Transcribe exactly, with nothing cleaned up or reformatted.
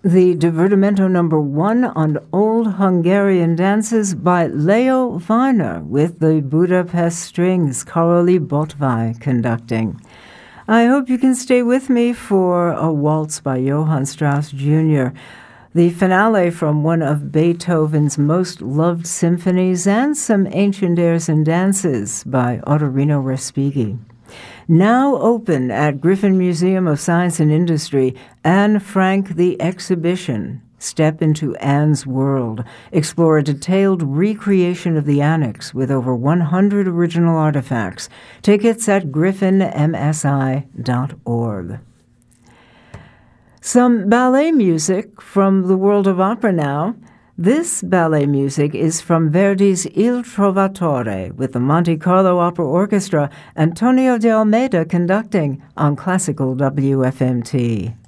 The Divertimento number one on Old Hungarian Dances by Leo Weiner with the Budapest Strings, Karoli Botvai conducting. I hope you can stay with me for a waltz by Johann Strauss Junior, the finale from one of Beethoven's most loved symphonies, and some ancient airs and dances by Ottorino Respighi. Now open at Griffin Museum of Science and Industry, Anne Frank the Exhibition. Step into Anne's world. Explore a detailed recreation of the annex with over one hundred original artifacts. Tickets at griffin m s i dot org. Some ballet music from the world of opera now. This ballet music is from Verdi's Il Trovatore with the Monte Carlo Opera Orchestra, Antonio de Almeida conducting on Classical W F M T.